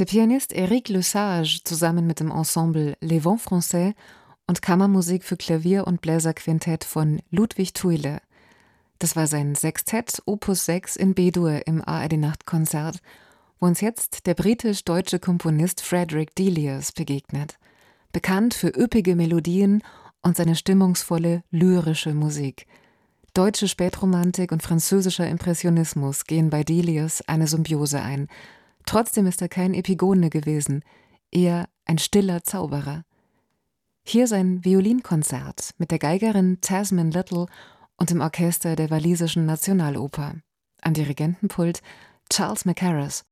Der Pianist Éric Lesage zusammen mit dem Ensemble Les Vents Français und Kammermusik für Klavier und Bläserquintett von Ludwig Thuille. Das war sein Sextett Opus 6 in B-Dur im ARD-Nachtkonzert, wo uns jetzt der britisch-deutsche Komponist Frederick Delius begegnet. Bekannt für üppige Melodien und seine stimmungsvolle, lyrische Musik. Deutsche Spätromantik und französischer Impressionismus gehen bei Delius eine Symbiose ein. Trotzdem ist er kein Epigone gewesen, eher ein stiller Zauberer. Hier sein Violinkonzert mit der Geigerin Tasmin Little und dem Orchester der Walisischen Nationaloper. Am Dirigentenpult Charles Mackerras.